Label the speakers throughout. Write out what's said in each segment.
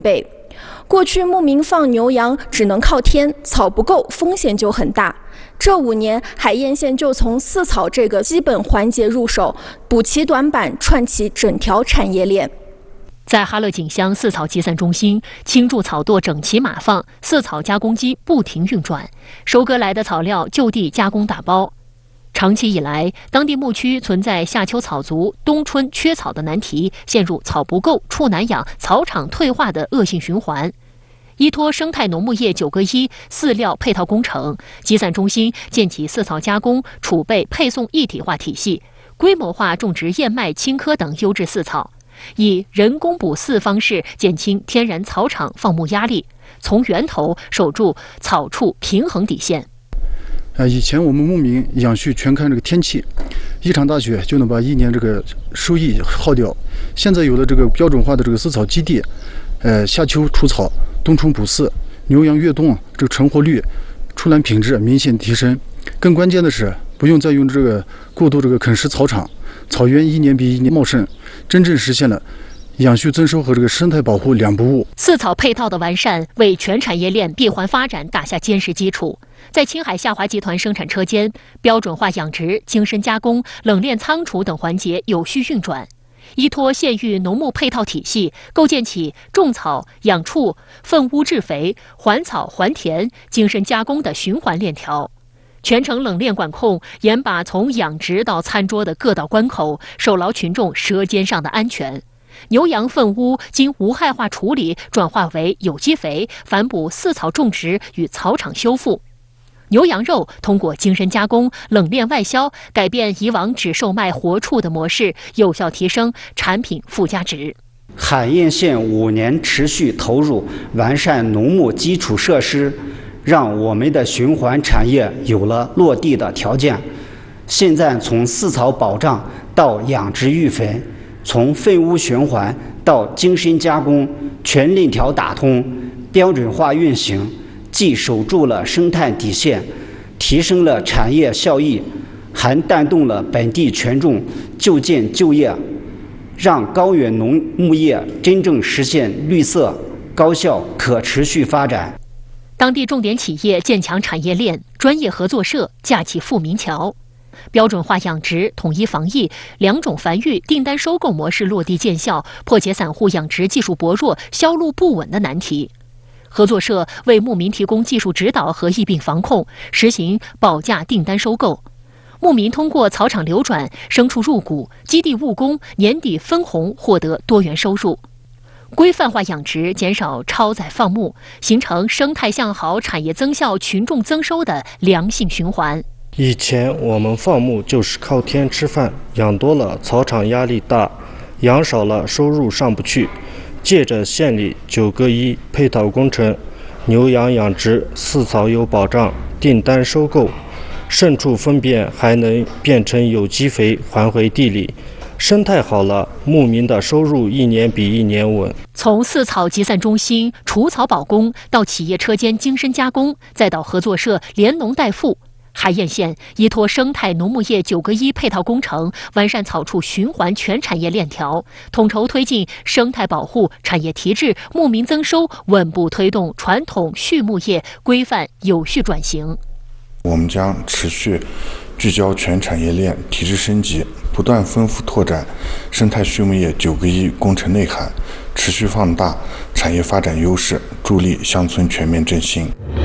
Speaker 1: 备。过去牧民放牛羊只能靠天，草不够，风险就很大。这5年，海晏县就从饲草这个基本环节入手，补齐短板，串起整条产业链。
Speaker 2: 在哈勒井乡饲草集散中心，倾注草垛整齐码放，饲草加工机不停运转，收割来的草料就地加工打包。长期以来，当地牧区存在夏秋草足、冬春缺草的难题，陷入草不够、畜难养、草场退化的恶性循环。依托生态农牧业9个1饲料配套工程，集散中心建起饲草加工、储备、配送一体化体系，规模化种植燕麦、青稞等优质饲草，以人工补饲方式减轻天然草场放牧压力，从源头守住草畜平衡底线。
Speaker 3: 以前我们牧民养畜全看这个天气，一场大雪就能把1年这个收益耗掉。现在有了这个标准化的这个饲草基地，夏秋除草，冬春补饲，牛羊越冬这个成活率、出栏品质明显提升。更关键的是，不用再用这个过度这个啃食草场，草原1年比1年茂盛，真正实现了养畜增收和这个生态保护2不误。
Speaker 2: 饲草配套的完善，为全产业链闭环发展打下坚实基础。在青海夏华集团生产车间，标准化养殖、精深加工、冷链仓储等环节有序运转。依托县域农牧配套体系，构建起种草、养畜、粪污治肥、还草还田、精深加工的循环链条。全程冷链管控，严把从养殖到餐桌的各道关口，守牢群众舌尖上的安全。牛羊粪污经无害化处理，转化为有机肥，反哺饲草种植与草场修复。牛羊肉通过精深加工、冷链外销，改变以往只售卖活畜的模式，有效提升产品附加值。
Speaker 4: 海晏县5年持续投入完善农牧基础设施，让我们的循环产业有了落地的条件。现在从饲草保障到养殖育肥，从粪污循环到精深加工，全链条打通，标准化运行，既守住了生态底线，提升了产业效益，还带动了本地群众就建就业，让高原农牧业真正实现绿色、高效、可持续发展。
Speaker 2: 当地重点企业建强产业链，专业合作社架起富民桥。标准化养殖、统一防疫、2种繁育、订单收购模式落地见效，破解散户养殖技术薄弱、销路不稳的难题。合作社为牧民提供技术指导和疫病防控，实行保价订单收购。牧民通过草场流转、牲畜入股、基地务工、年底分红获得多元收入。规范化养殖，减少超载放牧，形成生态向好、产业增效、群众增收的良性循环。
Speaker 5: 以前我们放牧就是靠天吃饭，养多了草场压力大，养少了收入上不去。借着县里9个1配套工程，牛羊养殖、饲草有保障，订单收购，牲畜粪便还能变成有机肥还回地里，生态好了，牧民的收入1年比1年稳。
Speaker 2: 从饲草集散中心除草保工，到企业车间精深加工，再到合作社连农带富，海晏县依托生态农牧业9个1配套工程，完善草畜循环全产业链条，统筹推进生态保护、产业提质、牧民增收，稳步推动传统畜牧业规范有序转型。
Speaker 6: 我们将持续聚焦全产业链提质升级，不断丰富拓展生态畜牧业9个1工程内涵，持续放大产业发展优势，助力乡村全面振兴。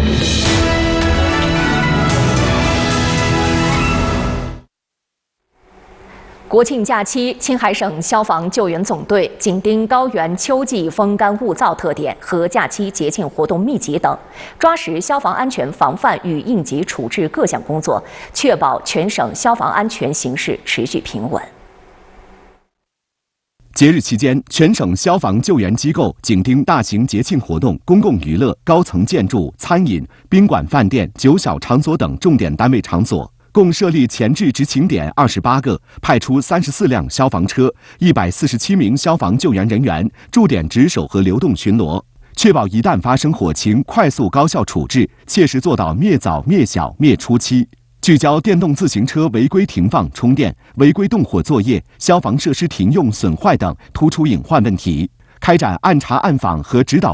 Speaker 7: 国庆假期，青海省消防救援总队紧盯高原秋季风干物燥特点和假期节庆活动密集等，抓实消防安全防范与应急处置各项工作，确保全省消防安全形势持续平稳。
Speaker 8: 节日期间，全省消防救援机构紧盯大型节庆活动、公共娱乐、高层建筑、餐饮、宾馆、饭店、酒小场所等重点单位场所。共设立前置执勤点28个，派出34辆消防车，147名消防救援人员驻点值守和流动巡逻，确保一旦发生火情，快速高效处置，切实做到灭早、灭小、灭初期。聚焦电动自行车违规停放、充电、违规动火作业、消防设施停用损坏等突出隐患问题，开展暗查暗访和指导